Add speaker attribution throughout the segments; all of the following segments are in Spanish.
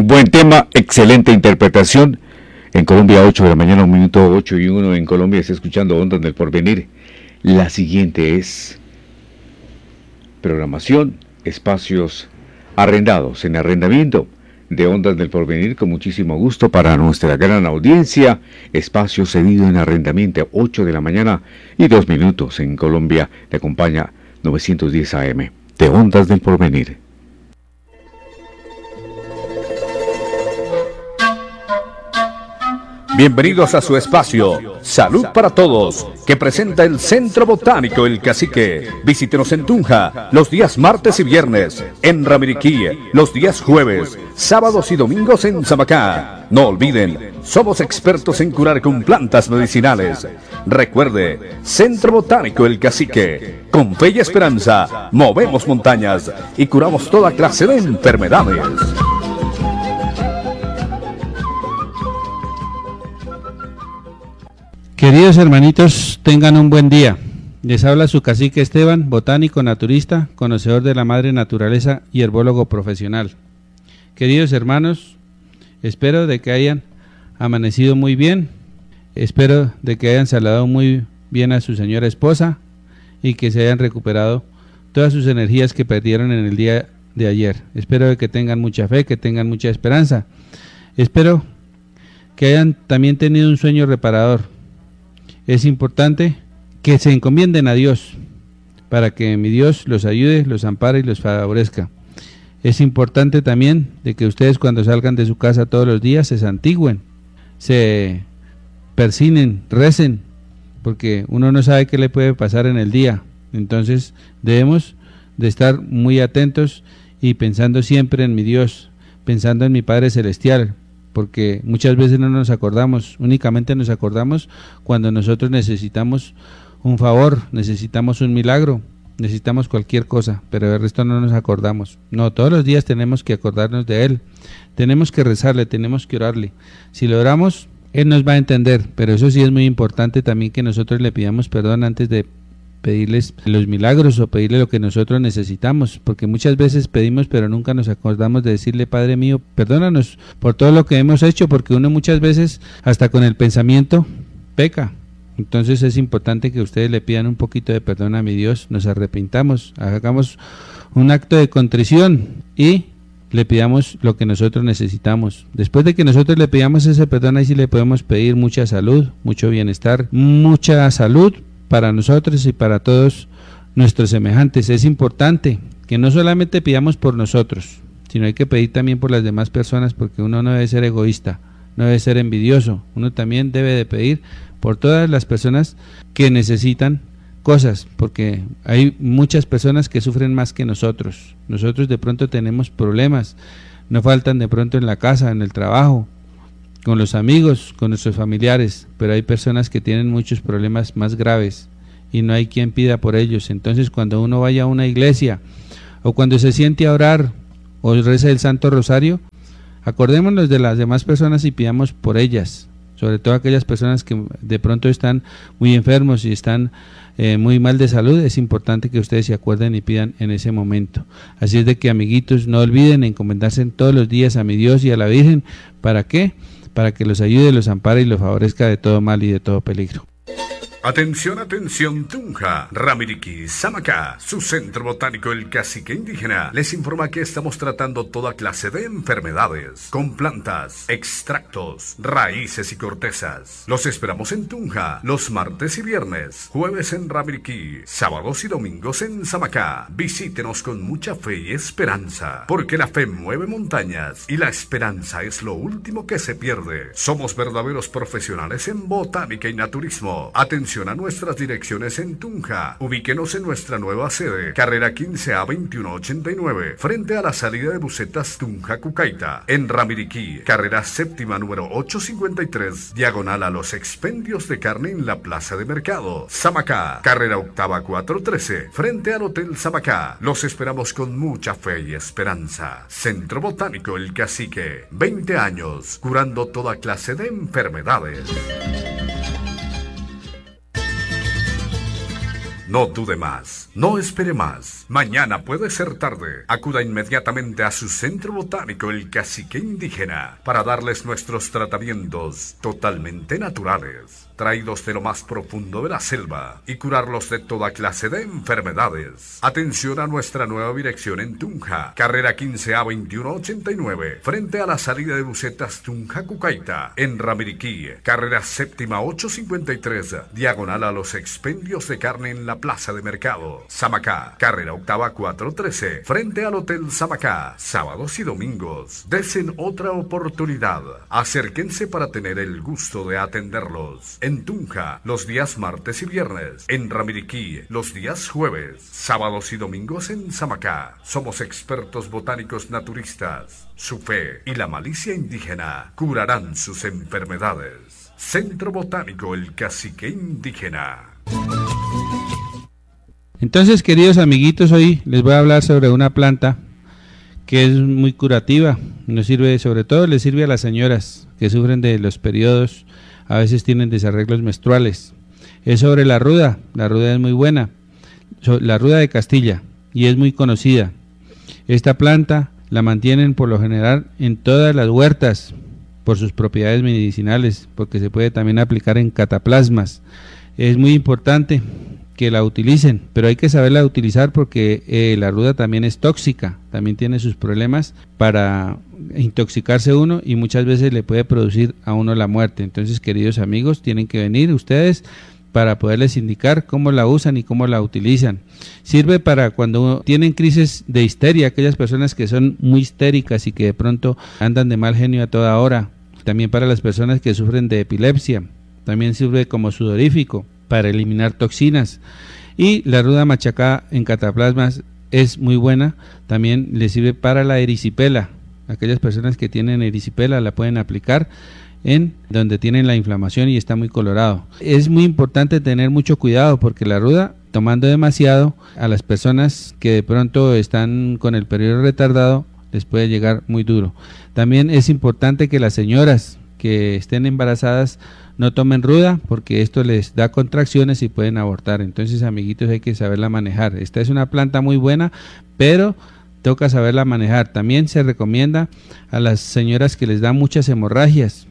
Speaker 1: buen tema, excelente interpretación. En Colombia 8 de la mañana, 1 minuto 8:01 en Colombia, está escuchando Ondas del Porvenir. La siguiente es programación, espacios arrendados en arrendamiento de Ondas del Porvenir, con muchísimo gusto para nuestra gran audiencia. Espacio cedido en arrendamiento, 8 de la mañana y 2 minutos en Colombia. Te acompaña 910 AM de Ondas del Porvenir.
Speaker 2: Bienvenidos a su espacio Salud para Todos, que presenta el Centro Botánico El Cacique. Visítenos en Tunja los días martes y viernes, en Ramiriquí los días jueves, sábados y domingos en Samacá. No olviden, somos expertos en curar con plantas medicinales. Recuerde, Centro Botánico El Cacique. Con fe y esperanza, movemos montañas y curamos toda clase de enfermedades.
Speaker 3: Queridos hermanitos, tengan un buen día. Les habla su cacique Esteban, botánico, naturista, conocedor de la madre naturaleza y herbólogo profesional. Queridos hermanos, espero de que hayan amanecido muy bien, espero de que hayan saludado muy bien a su señora esposa y que se hayan recuperado todas sus energías que perdieron en el día de ayer. Espero de que tengan mucha fe, que tengan mucha esperanza. Espero que hayan también tenido un sueño reparador. Es importante que se encomienden a Dios para que mi Dios los ayude, los ampare y los favorezca. Es importante también de que ustedes cuando salgan de su casa todos los días se santigüen, se persinen, recen, porque uno no sabe qué le puede pasar en el día. Entonces debemos de estar muy atentos y pensando siempre en mi Dios, pensando en mi Padre Celestial, porque muchas veces no nos acordamos, únicamente nos acordamos cuando nosotros necesitamos un favor, necesitamos un milagro, necesitamos cualquier cosa, pero del resto no nos acordamos. No, todos los días tenemos que acordarnos de Él, tenemos que rezarle, tenemos que orarle. Si lo oramos, Él nos va a entender, pero eso sí es muy importante también que nosotros le pidamos perdón antes de pedirles los milagros o pedirle lo que nosotros necesitamos, porque muchas veces pedimos pero nunca nos acordamos de decirle: Padre mío, perdónanos por todo lo que hemos hecho, porque uno muchas veces hasta con el pensamiento peca. Entonces es importante que ustedes le pidan un poquito de perdón a mi Dios, nos arrepintamos, hagamos un acto de contrición y le pidamos lo que nosotros necesitamos. Después de que nosotros le pidamos ese perdón, ahí sí le podemos pedir mucha salud, mucho bienestar, mucha salud para nosotros y para todos nuestros semejantes. Es importante que no solamente pidamos por nosotros, sino hay que pedir también por las demás personas, porque uno no debe ser egoísta, no debe ser envidioso, uno también debe de pedir por todas las personas que necesitan cosas, porque hay muchas personas que sufren más que nosotros. Nosotros de pronto tenemos problemas, no faltan de pronto en la casa, en el trabajo, con los amigos, con nuestros familiares, pero hay personas que tienen muchos problemas más graves y no hay quien pida por ellos. Entonces cuando uno vaya a una iglesia o cuando se siente a orar o reza el Santo Rosario, acordémonos de las demás personas y pidamos por ellas, sobre todo aquellas personas que de pronto están muy enfermos y están muy mal de salud. Es importante que ustedes se acuerden y pidan en ese momento. Así es de que, amiguitos, no olviden encomendarse todos los días a mi Dios y a la Virgen. ¿Para qué? Para que los ayude, los ampare y los favorezca de todo mal y de todo peligro.
Speaker 2: Atención, atención, Tunja, Ramiriquí, Samacá, su centro botánico El Cacique Indígena les informa que estamos tratando toda clase de enfermedades con plantas, extractos, raíces y cortezas. Los esperamos en Tunja los martes y viernes, jueves en Ramiriquí, sábados y domingos en Samacá. Visítenos con mucha fe y esperanza, porque la fe mueve montañas y la esperanza es lo último que se pierde. Somos verdaderos profesionales en botánica y naturismo. Atención a nuestras direcciones en Tunja. Ubíquenos en nuestra nueva sede, carrera 15A 2189, frente a la salida de busetas Tunja Cucaita. En Ramiriquí, carrera séptima número 853, diagonal a los expendios de carne en la plaza de mercado. Samacá, carrera octava 413, frente al Hotel Samacá. Los esperamos con mucha fe y esperanza. Centro Botánico El Cacique, 20 años, curando toda clase de enfermedades. No dude más, no espere más. Mañana puede ser tarde. Acuda inmediatamente a su centro botánico El Cacique Indígena para darles nuestros tratamientos totalmente naturales, traídos de lo más profundo de la selva, y curarlos de toda clase de enfermedades. Atención a nuestra nueva dirección en Tunja, carrera 15A 2189, frente a la salida de Bucetas Tunja Cucaita. En Ramiriquí, carrera séptima 853, diagonal a los expendios de carne en la plaza de mercado. Samacá, carrera octava 413, frente al Hotel Samacá, sábados y domingos. Desen otra oportunidad. Acérquense para tener el gusto de atenderlos. En Tunja, los días martes y viernes. En Ramiriquí, los días jueves. Sábados y domingos en Samacá. Somos expertos botánicos naturistas. Su fe y la malicia indígena curarán sus enfermedades. Centro Botánico El Cacique Indígena.
Speaker 3: Entonces, queridos amiguitos, hoy les voy a hablar sobre una planta que es muy curativa. Nos sirve, sobre todo, les sirve a las señoras que sufren de los periodos, a veces tienen desarreglos menstruales. Es sobre la ruda. La ruda es muy buena, la ruda de Castilla, y es muy conocida. Esta planta la mantienen por lo general en todas las huertas por sus propiedades medicinales, porque se puede también aplicar en cataplasmas. Es muy importante que la utilicen, pero hay que saberla utilizar porque la ruda también es tóxica, también tiene sus problemas para intoxicarse uno y muchas veces le puede producir a uno la muerte. Entonces, queridos amigos, tienen que venir ustedes para poderles indicar cómo la usan y cómo la utilizan. Sirve para cuando tienen crisis de histeria, aquellas personas que son muy histéricas y que de pronto andan de mal genio a toda hora. También para las personas que sufren de epilepsia. También sirve como sudorífico para eliminar toxinas. Y la ruda machacada en cataplasmas es muy buena. También le sirve para la erisipela. Aquellas personas que tienen erisipela la pueden aplicar en donde tienen la inflamación y está muy colorado. Es muy importante tener mucho cuidado porque la ruda, tomando demasiado, a las personas que de pronto están con el periodo retardado les puede llegar muy duro. También es importante que las señoras que estén embarazadas no tomen ruda porque esto les da contracciones y pueden abortar. Entonces, amiguitos, hay que saberla manejar. Esta es una planta muy buena, pero toca saberla manejar. También se recomienda a las señoras que les dan muchas hemorragias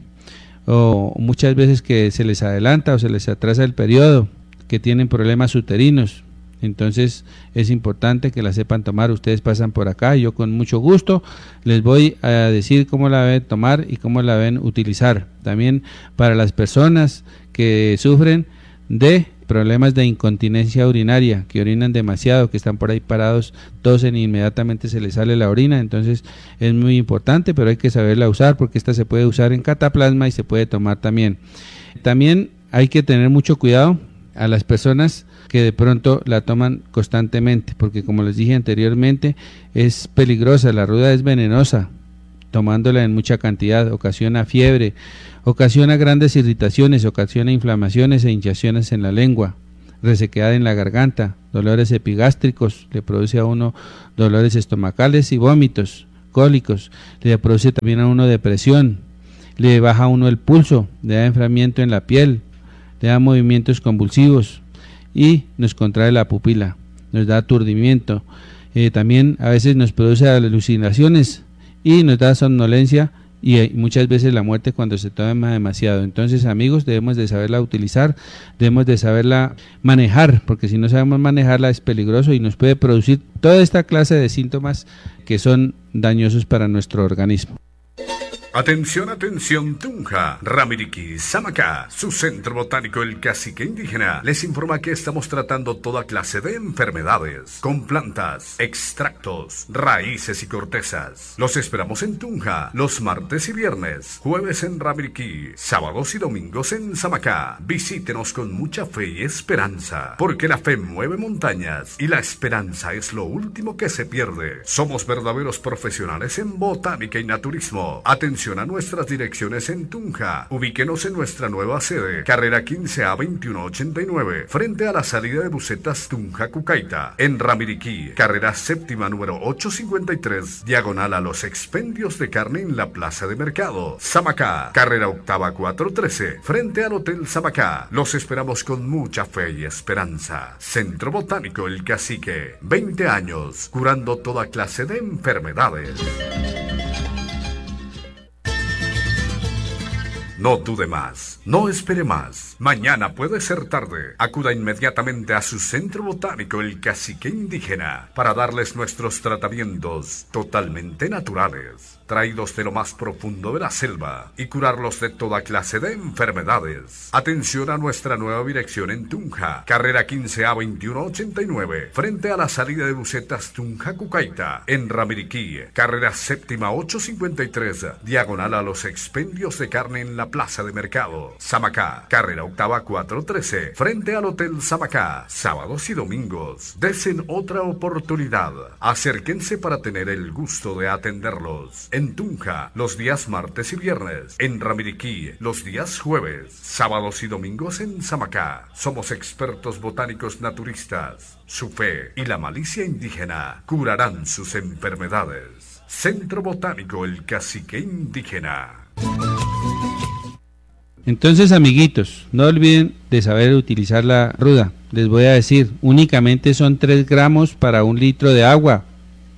Speaker 3: o muchas veces que se les adelanta o se les atrasa el periodo, que tienen problemas uterinos. Entonces es importante que la sepan tomar. Ustedes pasan por acá y yo con mucho gusto les voy a decir cómo la deben tomar y cómo la deben utilizar. También para las personas que sufren de problemas de incontinencia urinaria, que orinan demasiado, que están por ahí parados, tosen y inmediatamente se les sale la orina. Entonces es muy importante, pero hay que saberla usar porque esta se puede usar en cataplasma y se puede tomar también. También hay que tener mucho cuidado a las personas que de pronto la toman constantemente, porque como les dije anteriormente, es peligrosa, la ruda es venenosa, tomándola en mucha cantidad, ocasiona fiebre, ocasiona grandes irritaciones, ocasiona inflamaciones e hinchaciones en la lengua, resequedad en la garganta, dolores epigástricos, le produce a uno dolores estomacales y vómitos, cólicos, le produce también a uno depresión, le baja a uno el pulso, le da enfriamiento en la piel, le da movimientos convulsivos y nos contrae la pupila, nos da aturdimiento, también a veces nos produce alucinaciones y nos da somnolencia y muchas veces la muerte cuando se toma demasiado. Entonces, amigos, debemos de saberla utilizar, debemos de saberla manejar, porque si no sabemos manejarla es peligroso y nos puede producir toda esta clase de síntomas que son dañosos para nuestro organismo.
Speaker 2: Atención, atención, Tunja, Ramiriquí, Samacá, su centro botánico El Cacique Indígena les informa que estamos tratando toda clase de enfermedades con plantas, extractos, raíces y cortezas. Los esperamos en Tunja los martes y viernes, jueves en Ramiriquí, sábados y domingos en Samacá. Visítenos con mucha fe y esperanza, porque la fe mueve montañas y la esperanza es lo último que se pierde. Somos verdaderos profesionales en botánica y naturismo. Atención Atención a nuestras direcciones en Tunja. Ubíquenos en nuestra nueva sede, carrera 15A 2189, frente a la salida de busetas Tunja Cucaita. En Ramiriquí, carrera séptima número 853, diagonal a los expendios de carne en la plaza de mercado. Samacá, carrera octava 413, frente al Hotel Samacá. Los esperamos con mucha fe y esperanza. Centro Botánico El Cacique, 20 años, curando toda clase de enfermedades. No dude más, no espere más. Mañana puede ser tarde. Acuda inmediatamente a su Centro Botánico El Cacique Indígena para darles nuestros tratamientos totalmente naturales, traídos de lo más profundo de la selva, y curarlos de toda clase de enfermedades. Atención a nuestra nueva dirección en Tunja, carrera 15A 2189, frente a la salida de busetas Tunja Cucaita. En Ramiriquí, carrera séptima 853, diagonal a los expendios de carne en la plaza de mercado. Samacá, carrera octava 413, frente al Hotel Samacá. Sábados y domingos, desen otra oportunidad. Acérquense para tener el gusto de atenderlos. En Tunja, los días martes y viernes. En Ramiriquí, los días jueves. Sábados y domingos en Samacá. Somos expertos botánicos naturistas. Su fe y la malicia indígena curarán sus enfermedades. Centro Botánico El Cacique Indígena.
Speaker 3: Entonces, amiguitos, no olviden de saber utilizar la ruda. Les voy a decir, únicamente son 3 gramos para 1 litro de agua.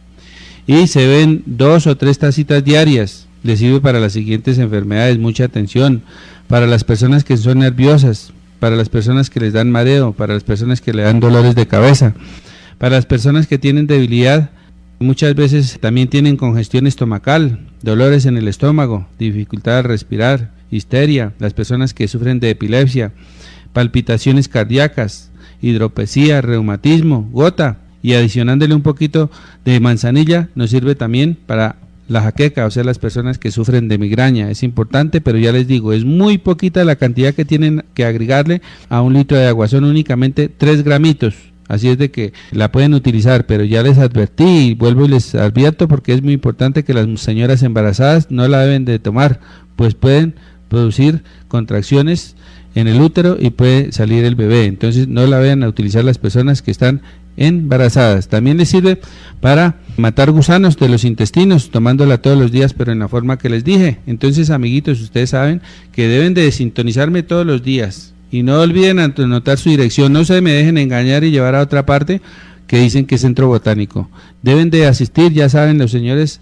Speaker 3: Y se ven 2 o 3 tacitas diarias. Les sirve para las siguientes enfermedades. Mucha atención. Para las personas que son nerviosas, para las personas que les dan mareo, para las personas que le dan dolores de cabeza, para las personas que tienen debilidad, muchas veces también tienen congestión estomacal, dolores en el estómago, dificultad al respirar, histeria, las personas que sufren de epilepsia, palpitaciones cardíacas, hidropesía, reumatismo, gota, y adicionándole un poquito de manzanilla nos sirve también para la jaqueca, o sea, las personas que sufren de migraña. Es importante, pero ya les digo, es muy poquita la cantidad que tienen que agregarle a 1 litro de agua, son únicamente 3 gramitos. Así es de que la pueden utilizar, pero ya les advertí y vuelvo y les advierto porque es muy importante que las señoras embarazadas no la deben de tomar, pues pueden producir contracciones en el útero y puede salir el bebé. Entonces no la vayan a utilizar las personas que están embarazadas. También les sirve para matar gusanos de los intestinos, tomándola todos los días, pero en la forma que les dije. Entonces, amiguitos, ustedes saben que deben de sintonizarme todos los días. Y no olviden anotar su dirección, no se me dejen engañar y llevar a otra parte que dicen que es Centro Botánico. Deben de asistir, ya saben, los señores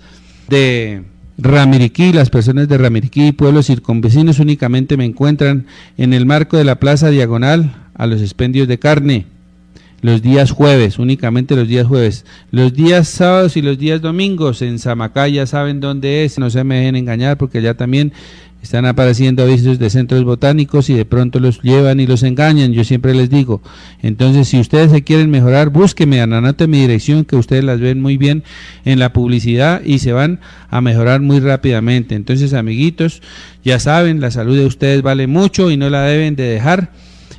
Speaker 3: de Ramiriquí, las personas de Ramiriquí y pueblos circunvecinos únicamente me encuentran en el marco de la plaza diagonal a los expendios de carne, los días jueves, únicamente los días jueves. Los días sábados y los días domingos en Samacá ya saben dónde es, no se me dejen engañar porque ya también están apareciendo avisos de centros botánicos y de pronto los llevan y los engañan, yo siempre les digo. Entonces, si ustedes se quieren mejorar, búsquenme, anoten mi dirección, que ustedes las ven muy bien en la publicidad y se van a mejorar muy rápidamente. Entonces, amiguitos, ya saben, la salud de ustedes vale mucho y no la deben de dejar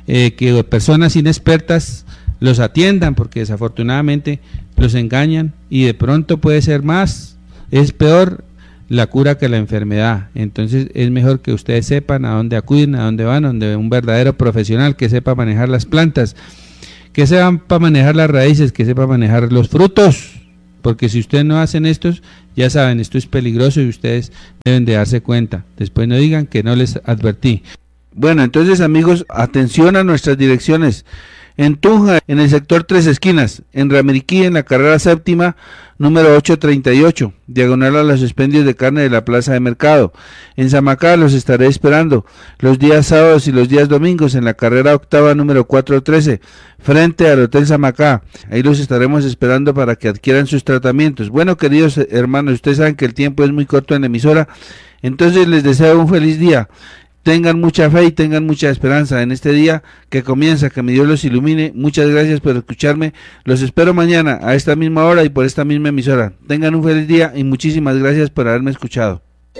Speaker 3: que personas inexpertas los atiendan, porque desafortunadamente los engañan y de pronto puede ser más, es peor la cura que la enfermedad. Entonces es mejor que ustedes sepan a dónde acuden, a dónde van, donde un verdadero profesional que sepa manejar las plantas, que sepa manejar las raíces, que sepa manejar los frutos, porque si ustedes no hacen estos, ya saben, esto es peligroso y ustedes deben de darse cuenta. Después no digan que no les advertí. Bueno, entonces, amigos, atención a nuestras direcciones. En Tunja, en el sector Tres Esquinas, en Ramiriquí, en la carrera séptima, número 838, diagonal a los expendios de carne de la plaza de mercado. En Samacá los estaré esperando los días sábados y los días domingos en la carrera octava, número 413, frente al Hotel Samacá. Ahí los estaremos esperando para que adquieran sus tratamientos. Bueno, queridos hermanos, ustedes saben que el tiempo es muy corto en la emisora, entonces les deseo un feliz día. Tengan mucha fe y tengan mucha esperanza en este día que comienza, que mi Dios los ilumine. Muchas gracias por escucharme. Los espero mañana a esta misma hora y por esta misma emisora. Tengan un feliz día y muchísimas gracias por haberme escuchado.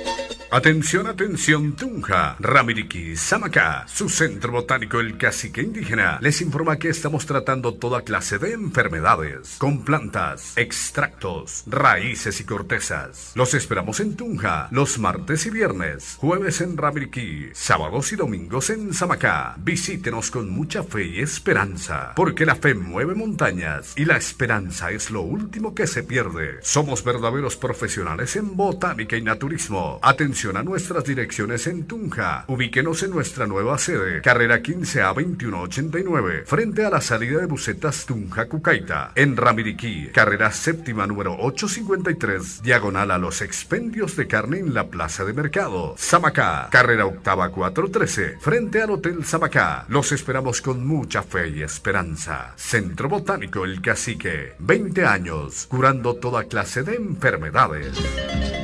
Speaker 2: Atención, atención, Tunja, Ramiriquí, Samacá, su centro botánico El Cacique Indígena, les informa que estamos tratando toda clase de enfermedades, con plantas, extractos, raíces y cortezas. Los esperamos en Tunja, los martes y viernes, jueves en Ramiriquí, sábados y domingos en Samacá. Visítenos con mucha fe y esperanza, porque la fe mueve montañas y la esperanza es lo último que se pierde. Somos verdaderos profesionales en botánica y naturismo. Atención a nuestras direcciones en Tunja. Ubíquenos en nuestra nueva sede, carrera 15A 2189, frente a la salida de busetas Tunja Cucaita. En Ramiriquí, carrera séptima número 853, diagonal a los expendios de carne en la plaza de mercado. Samacá, carrera octava 413, frente al Hotel Samacá. Los esperamos con mucha fe y esperanza. Centro Botánico El Cacique, 20 años, curando toda clase de enfermedades.